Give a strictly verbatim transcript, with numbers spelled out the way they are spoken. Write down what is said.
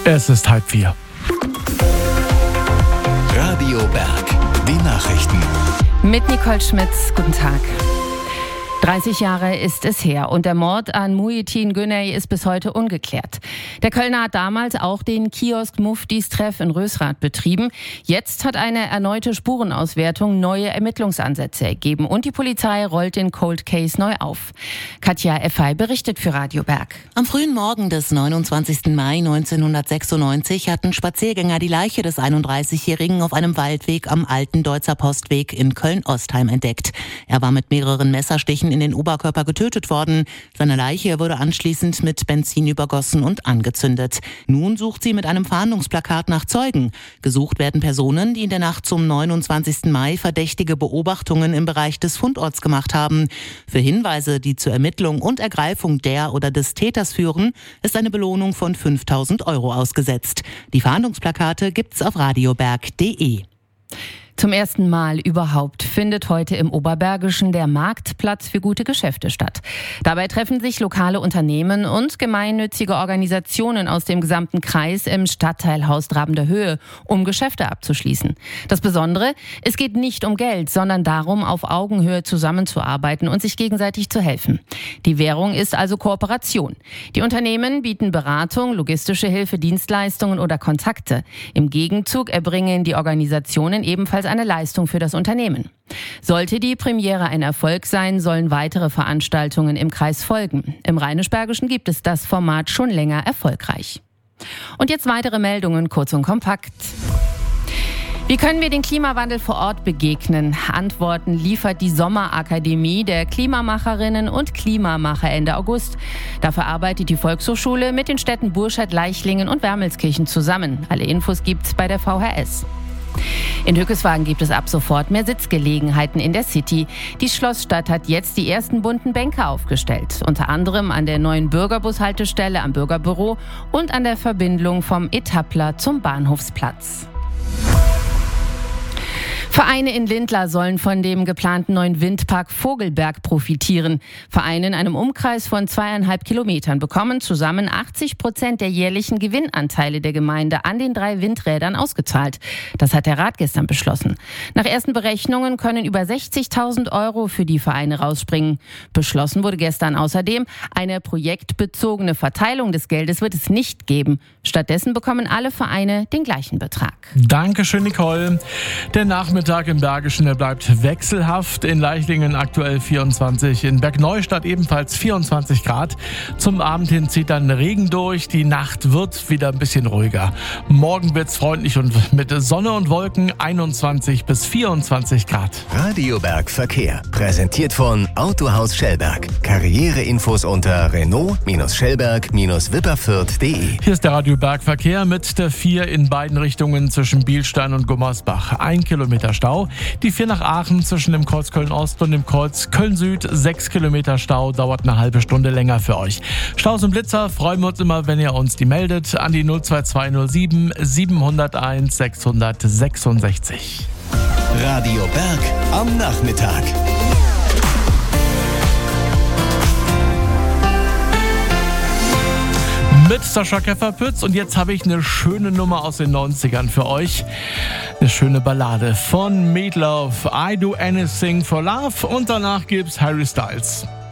Es ist halb vier. Radio Berg, die Nachrichten. Mit Nicole Schmitz, guten Tag. dreißig Jahre ist es her und der Mord an Muhyiddin Güney ist bis heute ungeklärt. Der Kölner hat damals auch den Kiosk Muftis Treff in Rösrath betrieben. Jetzt hat eine erneute Spurenauswertung neue Ermittlungsansätze ergeben und die Polizei rollt den Cold Case neu auf. Katja Effey berichtet für Radio Berg. Am frühen Morgen des neunundzwanzigsten Mai neunzehnhundertsechsundneunzig hatten Spaziergänger die Leiche des einunddreißigjährigen auf einem Waldweg am alten Deutzer Postweg in Köln-Ostheim entdeckt. Er war mit mehreren Messerstichen in den Oberkörper getötet worden. Seine Leiche wurde anschließend mit Benzin übergossen und angezündet. Nun sucht sie mit einem Fahndungsplakat nach Zeugen. Gesucht werden Personen, die in der Nacht zum neunundzwanzigsten Mai verdächtige Beobachtungen im Bereich des Fundorts gemacht haben. Für Hinweise, die zur Ermittlung und Ergreifung der oder des Täters führen, ist eine Belohnung von fünftausend Euro ausgesetzt. Die Fahndungsplakate gibt's auf radioberg punkt de. Zum ersten Mal überhaupt findet heute im Oberbergischen der Marktplatz für gute Geschäfte statt. Dabei treffen sich lokale Unternehmen und gemeinnützige Organisationen aus dem gesamten Kreis im Stadtteilhaus Drabender Höhe, um Geschäfte abzuschließen. Das Besondere, es geht nicht um Geld, sondern darum, auf Augenhöhe zusammenzuarbeiten und sich gegenseitig zu helfen. Die Währung ist also Kooperation. Die Unternehmen bieten Beratung, logistische Hilfe, Dienstleistungen oder Kontakte. Im Gegenzug erbringen die Organisationen ebenfalls eine Leistung für das Unternehmen. Sollte die Premiere ein Erfolg sein, sollen weitere Veranstaltungen im Kreis folgen. Im Rheinisch-Bergischen gibt es das Format schon länger erfolgreich. Und jetzt weitere Meldungen, kurz und kompakt. Wie können wir den Klimawandel vor Ort begegnen? Antworten liefert die Sommerakademie der Klimamacherinnen und Klimamacher Ende August. Dafür arbeitet die Volkshochschule mit den Städten Burscheid, Leichlingen und Wermelskirchen zusammen. Alle Infos gibt's bei der V H S. In Hückeswagen gibt es ab sofort mehr Sitzgelegenheiten in der City. Die Schlossstadt hat jetzt die ersten bunten Bänke aufgestellt. Unter anderem an der neuen Bürgerbushaltestelle am Bürgerbüro und an der Verbindung vom Etappler zum Bahnhofsplatz. Vereine in Lindlar sollen von dem geplanten neuen Windpark Vogelberg profitieren. Vereine in einem Umkreis von zweieinhalb Kilometern bekommen zusammen achtzig Prozent der jährlichen Gewinnanteile der Gemeinde an den drei Windrädern ausgezahlt. Das hat der Rat gestern beschlossen. Nach ersten Berechnungen können über sechzigtausend Euro für die Vereine rausspringen. Beschlossen wurde gestern außerdem, eine projektbezogene Verteilung des Geldes wird es nicht geben. Stattdessen bekommen alle Vereine den gleichen Betrag. Dankeschön, Nicole. Der Nachmittag Tag im Bergischen, der bleibt wechselhaft. In Leichlingen aktuell vierundzwanzig, in Bergneustadt ebenfalls vierundzwanzig Grad. Zum Abend hin zieht dann Regen durch. Die Nacht wird wieder ein bisschen ruhiger. Morgen wird's freundlich und mit Sonne und Wolken einundzwanzig bis vierundzwanzig Grad. Radio Berg Verkehr. Präsentiert von Autohaus Schellberg. Karriereinfos unter Renault-Schellberg-Wipperfürth punkt de. Hier ist der Radio Berg Verkehr mit der vier in beiden Richtungen zwischen Bielstein und Gummersbach. Ein Kilometer Stau. Die vier nach Aachen zwischen dem Kreuz Köln-Ost und dem Kreuz Köln-Süd. Sechs Kilometer Stau, dauert eine halbe Stunde länger für euch. Staus und Blitzer freuen wir uns immer, wenn ihr uns die meldet. An die null zwei zwei null sieben sieben null eins sechs sechs sechs. Radio Berg am Nachmittag. Mit Sascha Käfer-Pütz und jetzt habe ich eine schöne Nummer aus den neunzigern für euch. Eine schöne Ballade von Meat Loaf, I Do Anything for Love und danach gibt's Harry Styles.